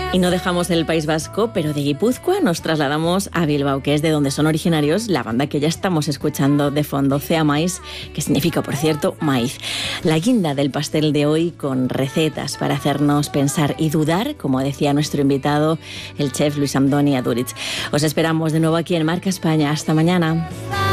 Y no dejamos el País Vasco, pero de Guipúzcoa nos trasladamos a Bilbao, que es de donde son originarios la banda que ya estamos escuchando de fondo, Cea Maiz, que significa, por cierto, maíz. La guinda del pastel de hoy con recetas para hacernos pensar y dudar, como decía nuestro invitado, el chef Luis Andoni Aduriz. Os esperamos de nuevo aquí en Marca España. Hasta mañana.